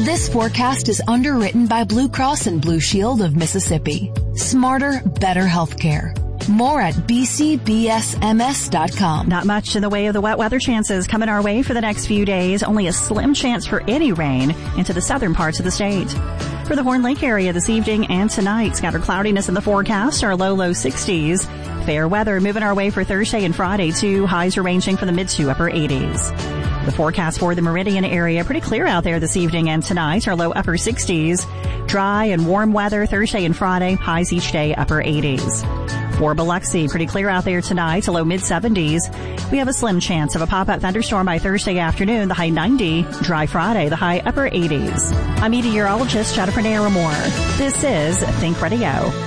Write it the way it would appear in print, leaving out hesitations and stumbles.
This forecast is underwritten by Blue Cross and Blue Shield of Mississippi. Smarter, better healthcare. More at bcbsms.com. Not much in the way of the wet weather chances coming our way for the next few days. Only a slim chance for any rain into the southern parts of the state. For the Horn Lake area this evening and tonight, scattered cloudiness in the forecast, our low 60s. Fair weather moving our way for Thursday and Friday too. Highs are ranging from the mid to upper 80s. The forecast for the Meridian area, pretty clear out there this evening and tonight, our low upper 60s. Dry and warm weather Thursday and Friday, highs each day upper 80s. For Biloxi, pretty clear out there tonight, a low mid-70s. We have a slim chance of a pop-up thunderstorm by Thursday afternoon, the high 90. Dry Friday, the high upper 80s. I'm meteorologist Jennifer Naramore. This is Think Radio.